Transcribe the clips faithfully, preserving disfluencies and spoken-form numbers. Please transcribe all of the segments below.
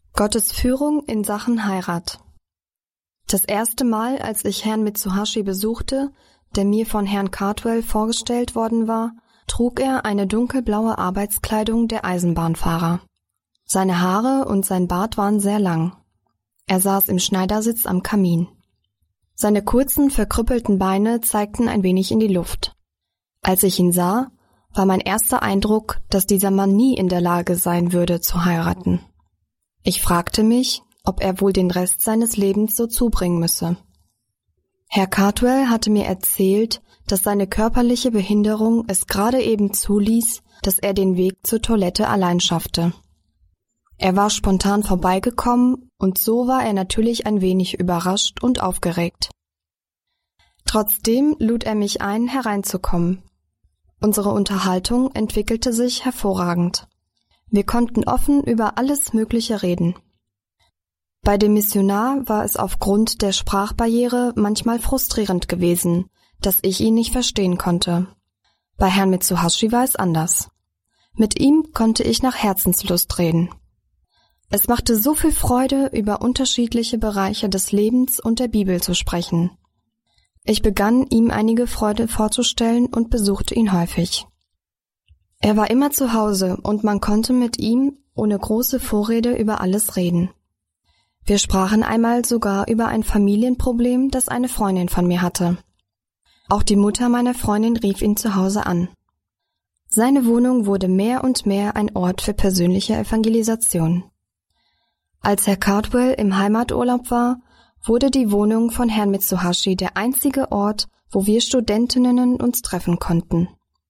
Gottes Führung in Sachen Heirat. Das erste Mal, als ich Herrn Mitsuhashi besuchte, der mir von Herrn Cardwell vorgestellt worden war, trug er eine dunkelblaue Arbeitskleidung der Eisenbahnfahrer. Seine Haare und sein Bart waren sehr lang. Er saß im Schneidersitz am Kamin. Seine kurzen, verkrüppelten Beine zeigten ein wenig in die Luft. Als ich ihn sah, war mein erster Eindruck, dass dieser Mann nie in der Lage sein würde, zu heiraten. Ich fragte mich, ob er wohl den Rest seines Lebens so zubringen müsse. Herr Cardwell hatte mir erzählt, dass seine körperliche Behinderung es gerade eben zuließ, dass er den Weg zur Toilette allein schaffte. Er war spontan vorbeigekommen und so war er natürlich ein wenig überrascht und aufgeregt. Trotzdem lud er mich ein, hereinzukommen. Unsere Unterhaltung entwickelte sich hervorragend. Wir konnten offen über alles Mögliche reden. Bei dem Missionar war es aufgrund der Sprachbarriere manchmal frustrierend gewesen, dass ich ihn nicht verstehen konnte. Bei Herrn Mitsuhashi war es anders. Mit ihm konnte ich nach Herzenslust reden. Es machte so viel Freude, über unterschiedliche Bereiche des Lebens und der Bibel zu sprechen. Ich begann, ihm einige Freude vorzustellen und besuchte ihn häufig. Er war immer zu Hause und man konnte mit ihm ohne große Vorrede über alles reden. Wir sprachen einmal sogar über ein Familienproblem, das eine Freundin von mir hatte. Auch die Mutter meiner Freundin rief ihn zu Hause an. Seine Wohnung wurde mehr und mehr ein Ort für persönliche Evangelisation. Als Herr Cardwell im Heimaturlaub war, wurde die Wohnung von Herrn Mitsuhashi der einzige Ort, wo wir Studentinnen uns treffen konnten.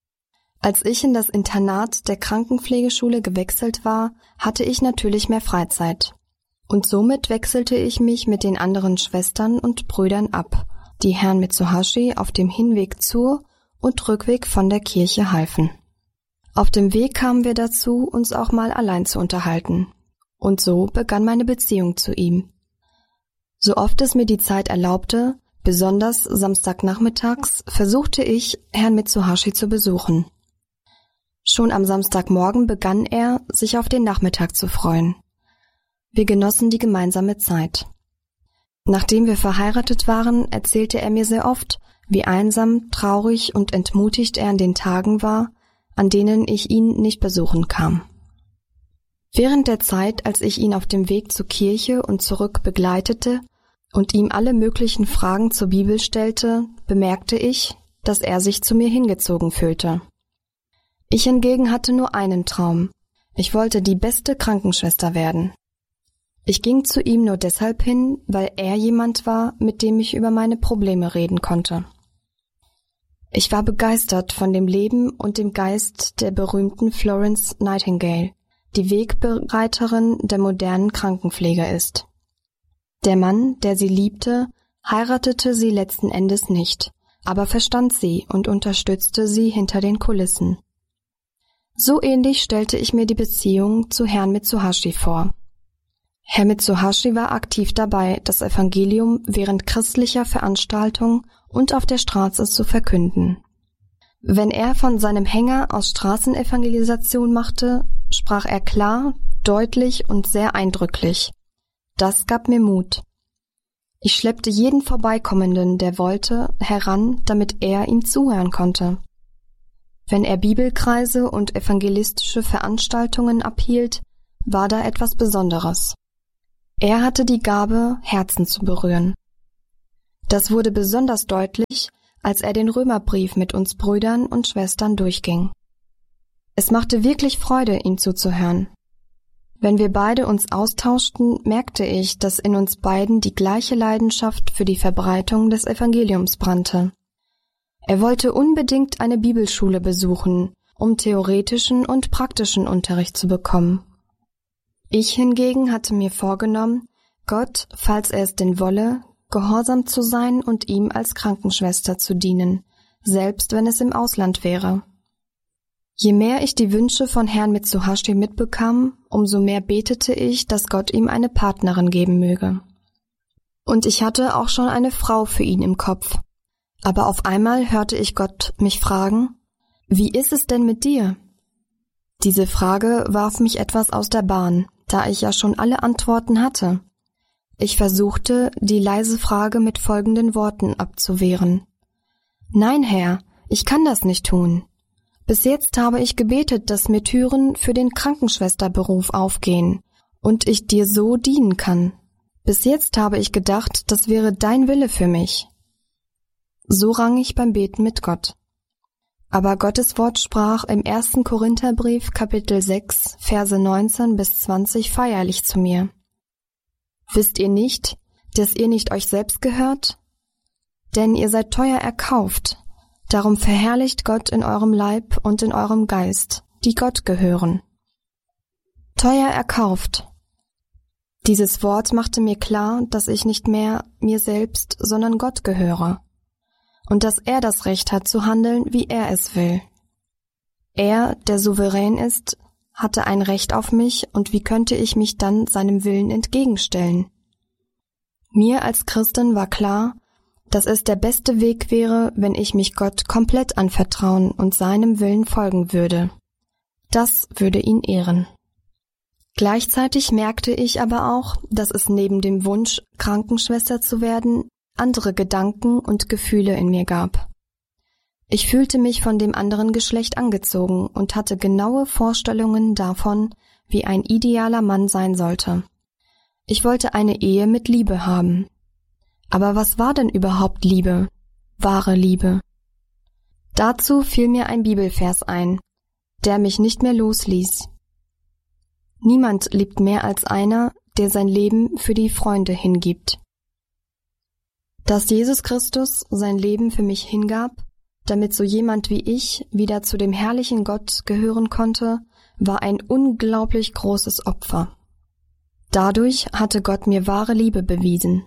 Als ich in das Internat der Krankenpflegeschule gewechselt war, hatte ich natürlich mehr Freizeit. Und somit wechselte ich mich mit den anderen Schwestern und Brüdern ab, die Herrn Mitsuhashi auf dem Hinweg zur und Rückweg von der Kirche halfen. Auf dem Weg kamen wir dazu, uns auch mal allein zu unterhalten. Und so begann meine Beziehung zu ihm. So oft es mir die Zeit erlaubte, besonders Samstagnachmittags, versuchte ich, Herrn Mitsuhashi zu besuchen. Schon am Samstagmorgen begann er, sich auf den Nachmittag zu freuen. Wir genossen die gemeinsame Zeit. Nachdem wir verheiratet waren, erzählte er mir sehr oft, wie einsam, traurig und entmutigt er an den Tagen war, an denen ich ihn nicht besuchen kam. Während der Zeit, als ich ihn auf dem Weg zur Kirche und zurück begleitete und ihm alle möglichen Fragen zur Bibel stellte, bemerkte ich, dass er sich zu mir hingezogen fühlte. Ich hingegen hatte nur einen Traum. Ich wollte die beste Krankenschwester werden. Ich ging zu ihm nur deshalb hin, weil er jemand war, mit dem ich über meine Probleme reden konnte. Ich war begeistert von dem Leben und dem Geist der berühmten Florence Nightingale, die Wegbereiterin der modernen Krankenpflege ist. Der Mann, der sie liebte, heiratete sie letzten Endes nicht, aber verstand sie und unterstützte sie hinter den Kulissen. So ähnlich stellte ich mir die Beziehung zu Herrn Mitsuhashi vor. Herr Mitsuhashi war aktiv dabei, das Evangelium während christlicher Veranstaltungen und auf der Straße zu verkünden. Wenn er von seinem Hänger aus Straßenevangelisation machte, sprach er klar, deutlich und sehr eindrücklich. Das gab mir Mut. Ich schleppte jeden Vorbeikommenden, der wollte, heran, damit er ihm zuhören konnte. Wenn er Bibelkreise und evangelistische Veranstaltungen abhielt, war da etwas Besonderes. Er hatte die Gabe, Herzen zu berühren. Das wurde besonders deutlich, als er den Römerbrief mit uns Brüdern und Schwestern durchging. Es machte wirklich Freude, ihm zuzuhören. Wenn wir beide uns austauschten, merkte ich, dass in uns beiden die gleiche Leidenschaft für die Verbreitung des Evangeliums brannte. Er wollte unbedingt eine Bibelschule besuchen, um theoretischen und praktischen Unterricht zu bekommen. Ich hingegen hatte mir vorgenommen, Gott, falls er es denn wolle, gehorsam zu sein und ihm als Krankenschwester zu dienen, selbst wenn es im Ausland wäre. Je mehr ich die Wünsche von Herrn Mitsuhashi mitbekam, umso mehr betete ich, dass Gott ihm eine Partnerin geben möge. Und ich hatte auch schon eine Frau für ihn im Kopf. Aber auf einmal hörte ich Gott mich fragen, »Wie ist es denn mit dir?« Diese Frage warf mich etwas aus der Bahn, da ich ja schon alle Antworten hatte. Ich versuchte, die leise Frage mit folgenden Worten abzuwehren. Nein, Herr, ich kann das nicht tun. Bis jetzt habe ich gebetet, dass mir Türen für den Krankenschwesterberuf aufgehen und ich dir so dienen kann. Bis jetzt habe ich gedacht, das wäre dein Wille für mich. So rang ich beim Beten mit Gott. Aber Gottes Wort sprach im ersten Korintherbrief Kapitel sechs, Verse neunzehn bis zwanzig feierlich zu mir. Wisst ihr nicht, dass ihr nicht euch selbst gehört? Denn ihr seid teuer erkauft, darum verherrlicht Gott in eurem Leib und in eurem Geist, die Gott gehören. Teuer erkauft. Dieses Wort machte mir klar, dass ich nicht mehr mir selbst, sondern Gott gehöre und dass er das Recht hat zu handeln, wie er es will. Er, der souverän ist, hatte ein Recht auf mich und wie könnte ich mich dann seinem Willen entgegenstellen? Mir als Christin war klar, dass es der beste Weg wäre, wenn ich mich Gott komplett anvertrauen und seinem Willen folgen würde. Das würde ihn ehren. Gleichzeitig merkte ich aber auch, dass es neben dem Wunsch, Krankenschwester zu werden, andere Gedanken und Gefühle in mir gab. Ich fühlte mich von dem anderen Geschlecht angezogen und hatte genaue Vorstellungen davon, wie ein idealer Mann sein sollte. Ich wollte eine Ehe mit Liebe haben. Aber was war denn überhaupt Liebe? Wahre Liebe? Dazu fiel mir ein Bibelvers ein, der mich nicht mehr losließ. Niemand liebt mehr als einer, der sein Leben für die Freunde hingibt. Dass Jesus Christus sein Leben für mich hingab, damit so jemand wie ich wieder zu dem herrlichen Gott gehören konnte, war ein unglaublich großes Opfer. Dadurch hatte Gott mir wahre Liebe bewiesen.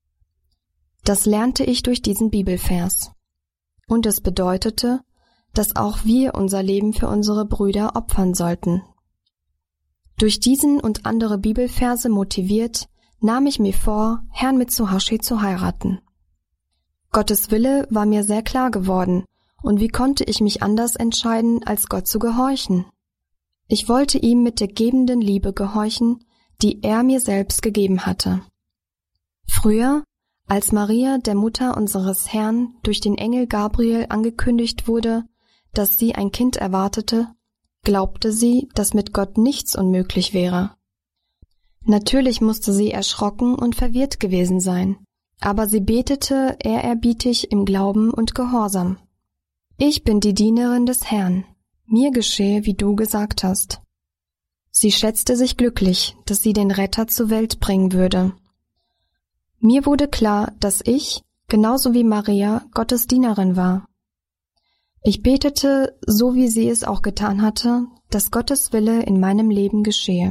Das lernte ich durch diesen Bibelvers. Und es bedeutete, dass auch wir unser Leben für unsere Brüder opfern sollten. Durch diesen und andere Bibelverse motiviert, nahm ich mir vor, Herrn Mitsuhashi zu heiraten. Gottes Wille war mir sehr klar geworden, und wie konnte ich mich anders entscheiden, als Gott zu gehorchen? Ich wollte ihm mit der gebenden Liebe gehorchen, die er mir selbst gegeben hatte. Früher, als Maria, der Mutter unseres Herrn, durch den Engel Gabriel angekündigt wurde, dass sie ein Kind erwartete, glaubte sie, dass mit Gott nichts unmöglich wäre. Natürlich musste sie erschrocken und verwirrt gewesen sein, aber sie betete ehrerbietig im Glauben und Gehorsam. Ich bin die Dienerin des Herrn, mir geschehe, wie du gesagt hast. Sie schätzte sich glücklich, dass sie den Retter zur Welt bringen würde. Mir wurde klar, dass ich, genauso wie Maria, Gottes Dienerin war. Ich betete, so wie sie es auch getan hatte, dass Gottes Wille in meinem Leben geschehe.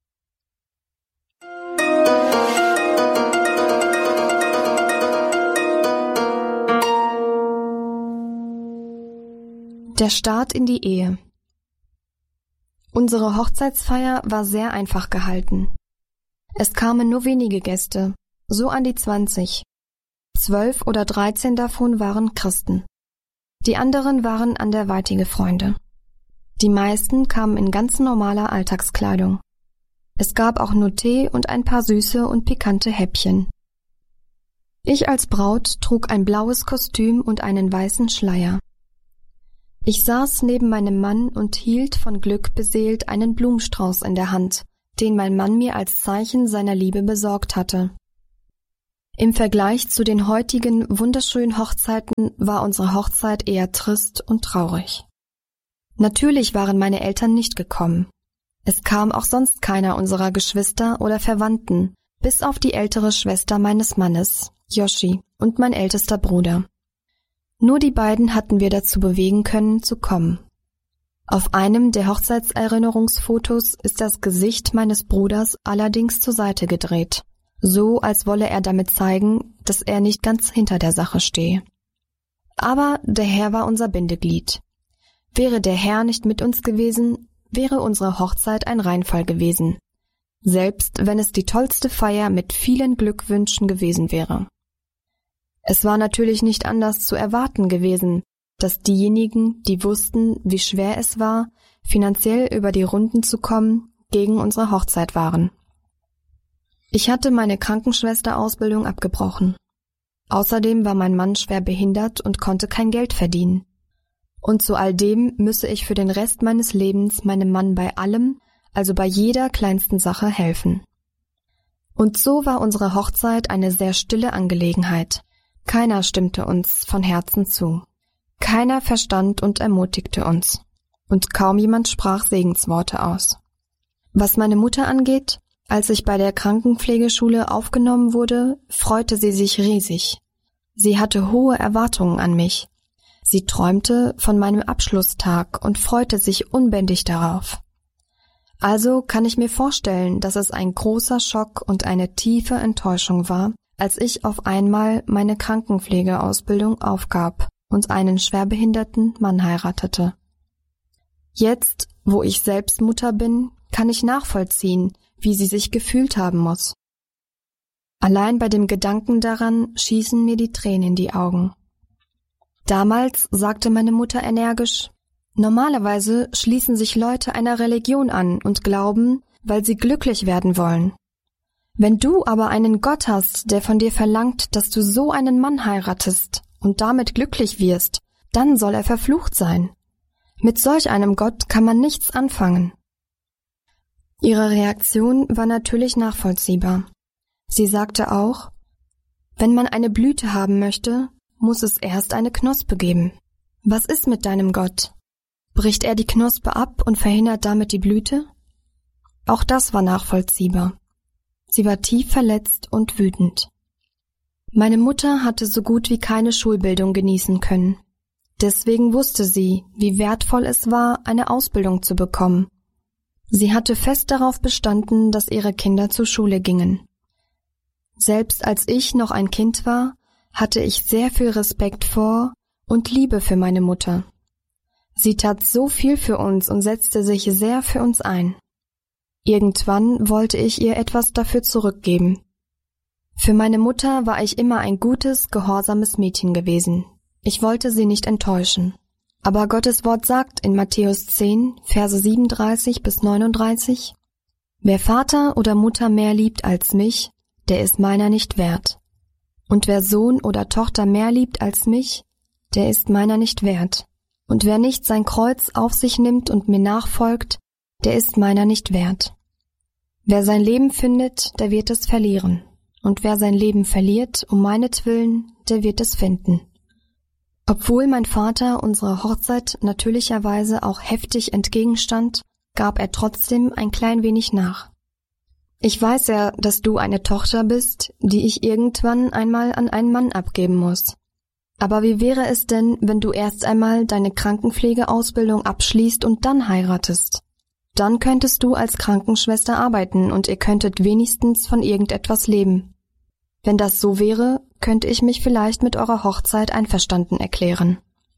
Der Start in die Ehe. Unsere Hochzeitsfeier war sehr einfach gehalten. Es kamen nur wenige Gäste, so an die zwanzig. Zwölf oder dreizehn davon waren Christen. Die anderen waren anderweitige Freunde. Die meisten kamen in ganz normaler Alltagskleidung. Es gab auch nur Tee und ein paar süße und pikante Häppchen. Ich als Braut trug ein blaues Kostüm und einen weißen Schleier. Ich saß neben meinem Mann und hielt von Glück beseelt einen Blumenstrauß in der Hand, den mein Mann mir als Zeichen seiner Liebe besorgt hatte. Im Vergleich zu den heutigen wunderschönen Hochzeiten war unsere Hochzeit eher trist und traurig. Natürlich waren meine Eltern nicht gekommen. Es kam auch sonst keiner unserer Geschwister oder Verwandten, bis auf die ältere Schwester meines Mannes, Yoshi, und mein ältester Bruder. Nur die beiden hatten wir dazu bewegen können, zu kommen. Auf einem der Hochzeitserinnerungsfotos ist das Gesicht meines Bruders allerdings zur Seite gedreht, so als wolle er damit zeigen, dass er nicht ganz hinter der Sache stehe. Aber der Herr war unser Bindeglied. Wäre der Herr nicht mit uns gewesen, wäre unsere Hochzeit ein Reinfall gewesen, selbst wenn es die tollste Feier mit vielen Glückwünschen gewesen wäre. Es war natürlich nicht anders zu erwarten gewesen, dass diejenigen, die wussten, wie schwer es war, finanziell über die Runden zu kommen, gegen unsere Hochzeit waren. Ich hatte meine Krankenschwesterausbildung abgebrochen. Außerdem war mein Mann schwer behindert und konnte kein Geld verdienen. Und zu all dem müsse ich für den Rest meines Lebens meinem Mann bei allem, also bei jeder kleinsten Sache helfen. Und so war unsere Hochzeit eine sehr stille Angelegenheit. Keiner stimmte uns von Herzen zu. Keiner verstand und ermutigte uns. Und kaum jemand sprach Segensworte aus. Was meine Mutter angeht, als ich bei der Krankenpflegeschule aufgenommen wurde, freute sie sich riesig. Sie hatte hohe Erwartungen an mich. Sie träumte von meinem Abschlusstag und freute sich unbändig darauf. Also kann ich mir vorstellen, dass es ein großer Schock und eine tiefe Enttäuschung war, als ich auf einmal meine Krankenpflegeausbildung aufgab und einen schwerbehinderten Mann heiratete. Jetzt, wo ich selbst Mutter bin, kann ich nachvollziehen, wie sie sich gefühlt haben muss. Allein bei dem Gedanken daran schießen mir die Tränen in die Augen. Damals sagte meine Mutter energisch: Normalerweise schließen sich Leute einer Religion an und glauben, weil sie glücklich werden wollen. Wenn du aber einen Gott hast, der von dir verlangt, dass du so einen Mann heiratest und damit glücklich wirst, dann soll er verflucht sein. Mit solch einem Gott kann man nichts anfangen. Ihre Reaktion war natürlich nachvollziehbar. Sie sagte auch: Wenn man eine Blüte haben möchte, muss es erst eine Knospe geben. Was ist mit deinem Gott? Bricht er die Knospe ab und verhindert damit die Blüte? Auch das war nachvollziehbar. Sie war tief verletzt und wütend. Meine Mutter hatte so gut wie keine Schulbildung genießen können. Deswegen wusste sie, wie wertvoll es war, eine Ausbildung zu bekommen. Sie hatte fest darauf bestanden, dass ihre Kinder zur Schule gingen. Selbst als ich noch ein Kind war, hatte ich sehr viel Respekt vor und Liebe für meine Mutter. Sie tat so viel für uns und setzte sich sehr für uns ein. Irgendwann wollte ich ihr etwas dafür zurückgeben. Für meine Mutter war ich immer ein gutes, gehorsames Mädchen gewesen. Ich wollte sie nicht enttäuschen. Aber Gottes Wort sagt in Matthäus zehn, Verse siebenunddreißig bis neununddreißig: Wer Vater oder Mutter mehr liebt als mich, der ist meiner nicht wert. Und wer Sohn oder Tochter mehr liebt als mich, der ist meiner nicht wert. Und wer nicht sein Kreuz auf sich nimmt und mir nachfolgt, der ist meiner nicht wert. Wer sein Leben findet, der wird es verlieren. Und wer sein Leben verliert, um meinetwillen, der wird es finden. Obwohl mein Vater unserer Hochzeit natürlicherweise auch heftig entgegenstand, gab er trotzdem ein klein wenig nach. Ich weiß ja, dass du eine Tochter bist, die ich irgendwann einmal an einen Mann abgeben muss. Aber wie wäre es denn, wenn du erst einmal deine Krankenpflegeausbildung abschließt und dann heiratest? Dann könntest du als Krankenschwester arbeiten und ihr könntet wenigstens von irgendetwas leben. Wenn das so wäre, könnte ich mich vielleicht mit eurer Hochzeit einverstanden erklären.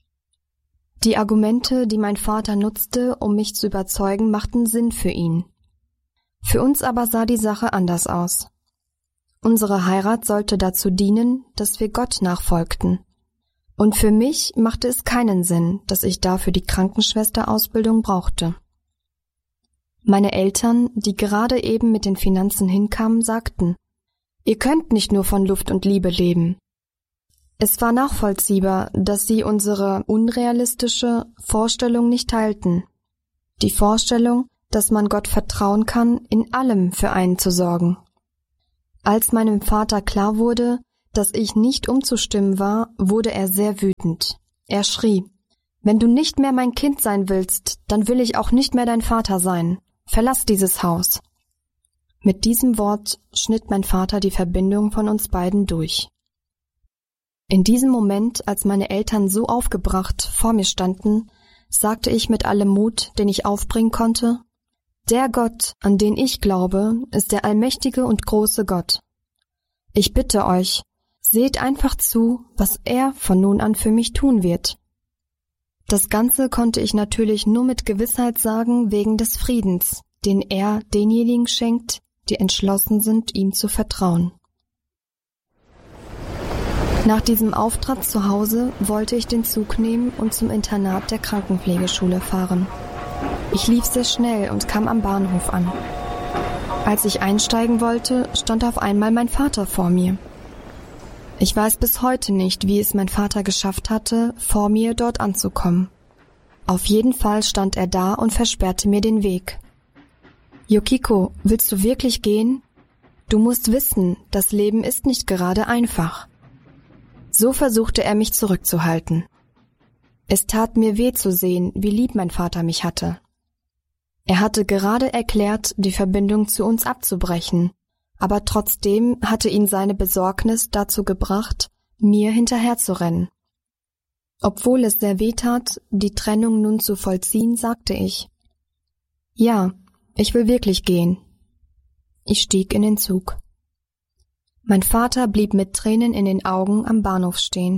Die Argumente, die mein Vater nutzte, um mich zu überzeugen, machten Sinn für ihn. Für uns aber sah die Sache anders aus. Unsere Heirat sollte dazu dienen, dass wir Gott nachfolgten. Und für mich machte es keinen Sinn, dass ich dafür die Krankenschwesterausbildung brauchte. Meine Eltern, die gerade eben mit den Finanzen hinkamen, sagten: Ihr könnt nicht nur von Luft und Liebe leben. Es war nachvollziehbar, dass sie unsere unrealistische Vorstellung nicht teilten. Die Vorstellung, dass man Gott vertrauen kann, in allem für einen zu sorgen. Als meinem Vater klar wurde, dass ich nicht umzustimmen war, wurde er sehr wütend. Er schrie: Wenn du nicht mehr mein Kind sein willst, dann will ich auch nicht mehr dein Vater sein. Verlass dieses Haus. Mit diesem Wort schnitt mein Vater die Verbindung von uns beiden durch. In diesem Moment, als meine Eltern so aufgebracht vor mir standen, sagte ich mit allem Mut, den ich aufbringen konnte: Der Gott, an den ich glaube, ist der allmächtige und große Gott. Ich bitte euch, seht einfach zu, was er von nun an für mich tun wird. Das Ganze konnte ich natürlich nur mit Gewissheit sagen wegen des Friedens, den er denjenigen schenkt, die entschlossen sind, ihm zu vertrauen. Nach diesem Auftritt zu Hause wollte ich den Zug nehmen und zum Internat der Krankenpflegeschule fahren. Ich lief sehr schnell und kam am Bahnhof an. Als ich einsteigen wollte, stand auf einmal mein Vater vor mir. Ich weiß bis heute nicht, wie es mein Vater geschafft hatte, vor mir dort anzukommen. Auf jeden Fall stand er da und versperrte mir den Weg. »Yukiko, willst du wirklich gehen? Du musst wissen, das Leben ist nicht gerade einfach.« So versuchte er mich zurückzuhalten. Es tat mir weh zu sehen, wie lieb mein Vater mich hatte. Er hatte gerade erklärt, die Verbindung zu uns abzubrechen, aber trotzdem hatte ihn seine Besorgnis dazu gebracht, mir hinterherzurennen. Obwohl es sehr weh tat, die Trennung nun zu vollziehen, sagte ich: »Ja, ich will wirklich gehen.« Ich stieg in den Zug. Mein Vater blieb mit Tränen in den Augen am Bahnhof stehen.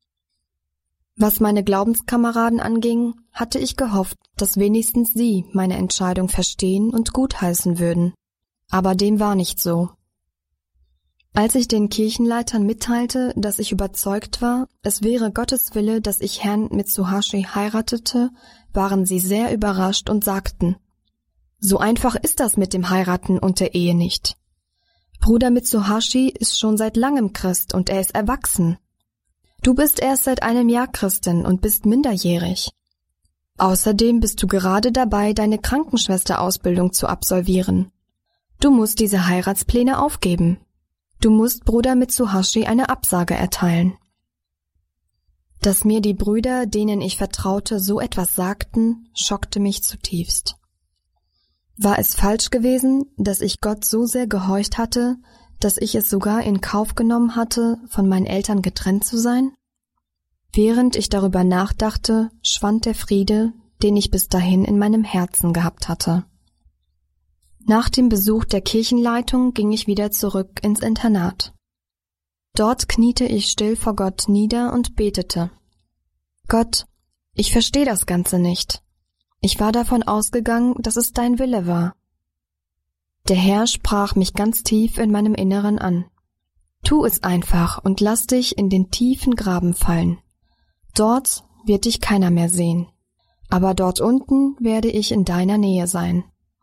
Was meine Glaubenskameraden anging, hatte ich gehofft, dass wenigstens sie meine Entscheidung verstehen und gutheißen würden. Aber dem war nicht so. Als ich den Kirchenleitern mitteilte, dass ich überzeugt war, es wäre Gottes Wille, dass ich Herrn Mitsuhashi heiratete, waren sie sehr überrascht und sagten: »So einfach ist das mit dem Heiraten und der Ehe nicht. Bruder Mitsuhashi ist schon seit langem Christ und er ist erwachsen. Du bist erst seit einem Jahr Christin und bist minderjährig. Außerdem bist du gerade dabei, deine Krankenschwesterausbildung zu absolvieren. Du musst diese Heiratspläne aufgeben. Du musst Bruder Mitsuhashi eine Absage erteilen.« Dass mir die Brüder, denen ich vertraute, so etwas sagten, schockte mich zutiefst. War es falsch gewesen, dass ich Gott so sehr gehorcht hatte, dass ich es sogar in Kauf genommen hatte, von meinen Eltern getrennt zu sein? Während ich darüber nachdachte, schwand der Friede, den ich bis dahin in meinem Herzen gehabt hatte. Nach dem Besuch der Kirchenleitung ging ich wieder zurück ins Internat. Dort kniete ich still vor Gott nieder und betete: »Gott, ich verstehe das Ganze nicht. Ich war davon ausgegangen, dass es dein Wille war.« Der Herr sprach mich ganz tief in meinem Inneren an. »Tu es einfach und lass dich in den tiefen Graben fallen. Dort wird dich keiner mehr sehen, aber dort unten werde ich in deiner Nähe sein.«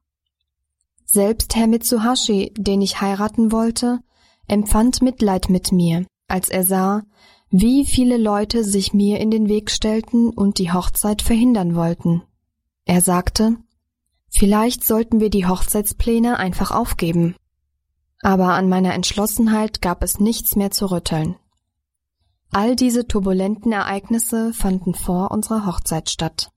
Selbst Herr Mitsuhashi, den ich heiraten wollte, empfand Mitleid mit mir, als er sah, wie viele Leute sich mir in den Weg stellten und die Hochzeit verhindern wollten. Er sagte: »Vielleicht sollten wir die Hochzeitspläne einfach aufgeben.« Aber an meiner Entschlossenheit gab es nichts mehr zu rütteln. All diese turbulenten Ereignisse fanden vor unserer Hochzeit statt.